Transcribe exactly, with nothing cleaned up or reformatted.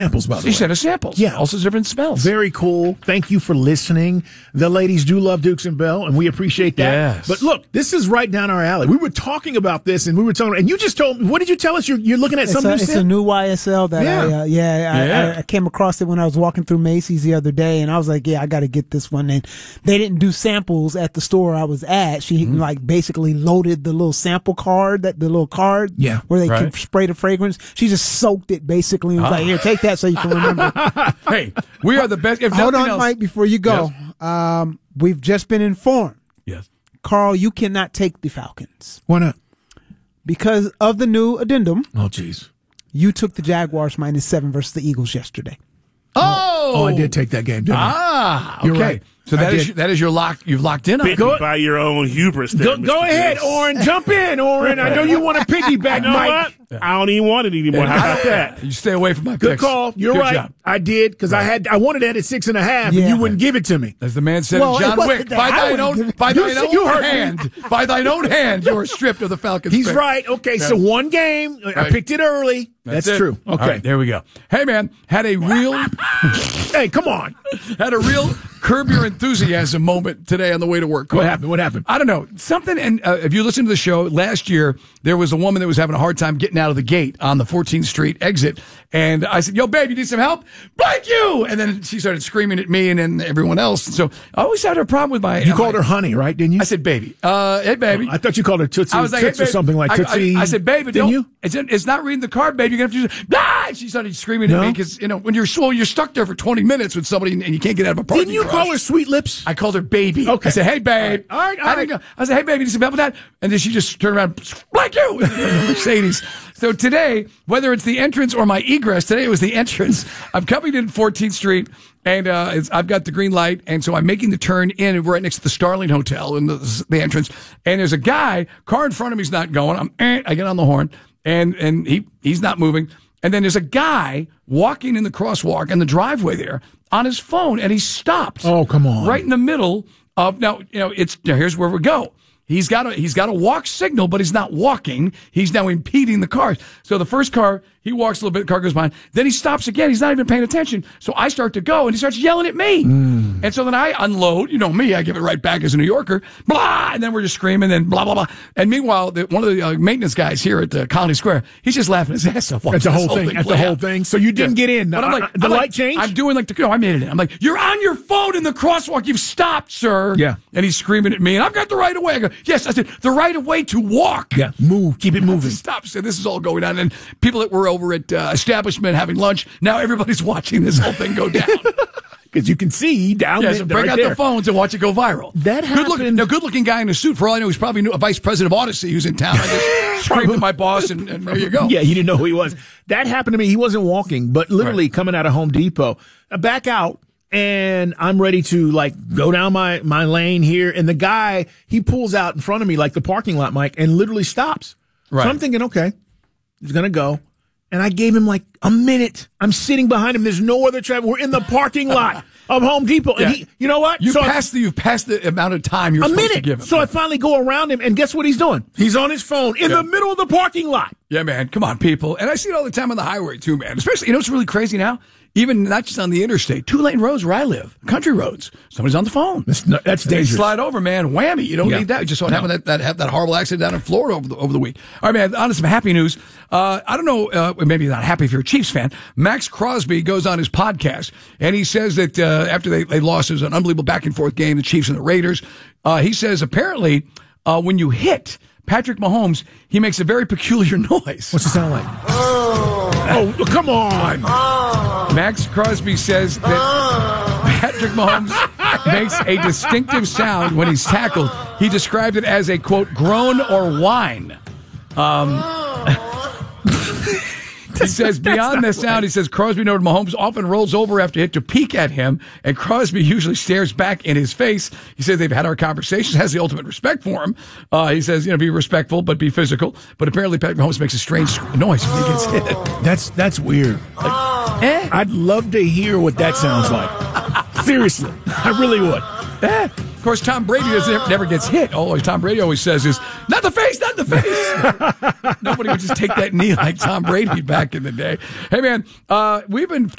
Samples, by the She way. sent us samples. Yeah. Also different smells. Very cool. Thank you for listening. The ladies do love Dukes and Bell, and we appreciate that. Yes. But look, this is right down our alley. We were talking about this, and we were talking, and you just told me, what did you tell us? You're, you're looking at It's, something a, new it's set? a new Y S L that Yeah. I, uh, yeah, I, Yeah. I, I came across it when I was walking through Macy's the other day, and I was like, yeah, I got to get this one. And they didn't do samples at the store I was at. She Mm-hmm. like basically loaded the little sample card, that the little card, Yeah. where they Right. can spray the fragrance. She just soaked it basically and was like, here, take that so you can remember. Hey, we are the best. If Hold nothing on, else, Mike, before you go. Um, we've just been informed, Yes. Carl, you cannot take the Falcons Why not? because of the new addendum. Oh, jeez. You took the Jaguars minus seven versus the Eagles yesterday. Oh, Oh, I did take that game, didn't I? Ah, okay. You're right. So I that is did. that is your lock. You've locked in on it. Go- By your own hubris. There, Go, Mister go ahead, Gibbs. Oren. Jump in, Oren. I know you want to piggyback, You know Mike. what? I don't even want it anymore. How about that? You stay away from my Good picks. call. You're Good right. job. I did because I had I wanted that at six and a half, Yeah. and you wouldn't give it to me. As the man said, Well, of it John wasn't Wick, that. by I thine wouldn't give own, it- by You thine said- own you heard me. hand, by thine own hand, you are stripped of the Falcons. He's pick. right. Okay, so one game. I Right. picked it early. That's, it. true. All Okay. right, there we go. Hey, man, had a real, Hey, come on. had a real curb your enthusiasm moment today on the way to work. What happened? What happened? I don't know. Something, and uh, if you listen to the show, last year, there was a woman that was having a hard time getting out of the gate on the fourteenth Street exit. And I said, yo, babe, you need some help? Blank you! And then she started screaming at me and then everyone else. So I always had a problem with my... You uh, called my- her honey, right? Didn't you? I said, baby. Uh, hey, baby. I thought you called her Tootsie, I was like, Toots hey, or babe, something like I, Tootsie. I, I said, babe, didn't don't, you? It's, it's not reading the card, babe. You're going to have to do ah! And she started screaming No? at me because, you know, when you're well, you're stuck there for twenty minutes with somebody and you can't get out of a parking Didn't you garage. call her Sweet Lips? I called her baby. Okay. I said, hey, babe. All right, all I, right. didn't go, I said, hey, baby, you need some help with that? And then she just turned around, like you, Mercedes. So today, whether it's the entrance or my egress, today it was the entrance. I'm coming in fourteenth Street, and uh, it's, I've got the green light, and so I'm making the turn in, and we're right next to the Starling Hotel in the, the entrance. And there's a guy, car in front of me's not going. I'm, eh, I get on the horn, and and he he's not moving. And then there's a guy walking in the crosswalk in the driveway there on his phone, and he stops. Oh, come on. Right in the middle of now, you know, it's now here's where we go. He's got a he's got a walk signal, but he's not walking. He's now impeding the cars. So the first car, he walks a little bit, the car goes by. Then he stops again. He's not even paying attention. So I start to go, and he starts yelling at me. Mm. And so then I unload. You know me, I give it right back as a New Yorker. Blah, and then we're just screaming, and blah blah blah. And meanwhile, the, one of the uh, maintenance guys here at the Colony Square, he's just laughing his ass off. At the watching whole this thing. At the play whole out. thing. So you didn't Yeah. get in. But I'm Uh, like, the I'm light like, changed? I'm doing like the, no, I made it in. I'm like, you're on your phone in the crosswalk. You've stopped, sir. Yeah. And he's screaming at me, and I've got the right of way. I go, yes. I said, the right of way to walk. Yeah, move. Keep it moving. Stop. So this is all going on. And people that were over at uh, establishment having lunch, now everybody's watching this whole thing go down. Because you can see down Yeah, there. so break right out there. the phones and watch it go viral. That good looking, happened- no, good looking guy in a suit. For all I know, he's probably a vice president of Odyssey who's in town. I just screamed at my boss, and, and there you go. Yeah, you didn't know who he was. That happened to me. He wasn't walking, but literally Right. coming out of Home Depot. I back out, and I'm ready to like go down my, my lane here. And the guy, he pulls out in front of me like the parking lot, Mike, and literally stops. Right. So I'm thinking, okay, he's going to go. And I gave him like a minute. I'm sitting behind him. There's no other traffic. We're in the parking lot of Home Depot. And Yeah. he, you know what? You So I- passed the you passed the amount of time you're a supposed minute. to give him. So I finally go around him, and guess what he's doing? He's on his phone in Yeah. the middle of the parking lot. Yeah, man. Come on, people. And I see it all the time on the highway, too, man. Especially, you know what's really crazy now? Even not just on the interstate, two lane roads where I live, country roads. Somebody's on the phone. That's, no, that's They dangerous. slide over, man. Whammy. You don't Yeah. need that. You just saw it happen that, that, that, that horrible accident down in Florida over the, over the week. All right, man. On to some happy news. Uh, I don't know, uh, maybe not happy if you're a Chiefs fan. Max Crosby goes on his podcast, and he says that uh, after they, they lost, it was an unbelievable back and forth game, the Chiefs and the Raiders. Uh, he says apparently uh, when you hit Patrick Mahomes, he makes a very peculiar noise. What's it sound like? Oh, come on. Max Crosby says that Patrick Mahomes makes a distinctive sound when he's tackled. He described it as a, quote, groan or whine. Um, he says beyond the sound, he says Crosby noted Mahomes often rolls over after hit to peek at him, and Crosby usually stares back in his face. He says they've had our conversations, has the ultimate respect for him. Uh, he says, you know, be respectful, but be physical. But apparently Patrick Mahomes makes a strange noise when he gets hit. That's that's weird. Like, Eh? I'd love to hear what that sounds like. Seriously, I really would. Eh? Of course, Tom Brady doesn't, never gets hit. All Tom Brady always says is, not the face, not the face. Nobody would just take that knee like Tom Brady back in the day. Hey, man, uh, we've been